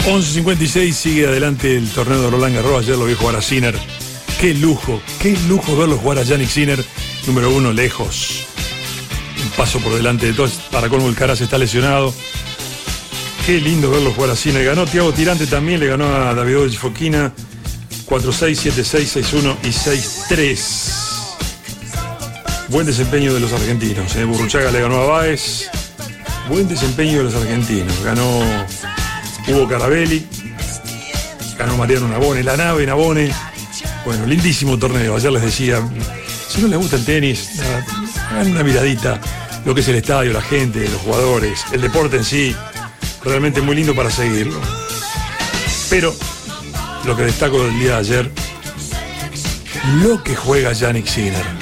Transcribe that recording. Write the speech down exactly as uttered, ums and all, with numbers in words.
once cincuenta y seis, sigue adelante el torneo de Roland Garros. Ayer lo vi jugar a Sinner. Qué lujo, qué lujo verlo jugar a Jannik Sinner, número uno lejos. Un paso por delante de todos. Para colmo, el Caras está lesionado. Qué lindo verlo jugar a Sinner. Ganó Thiago Tirante también, le ganó a Davidovich Fokina. cuatro seis, siete seis, seis uno y seis tres. Buen desempeño de los argentinos. ¿eh? Burruchaga le ganó a Báez. Buen desempeño de los argentinos. Ganó Hugo Carabelli. Ganó Mariano Navone. La nave Navone. Bueno, lindísimo torneo. Ayer les decía, si no les gusta el tenis, hagan una miradita. Lo que es el estadio, la gente, los jugadores, el deporte en sí. Realmente muy lindo para seguirlo. Pero lo que destaco del día de ayer, lo que juega Jannik Sinner.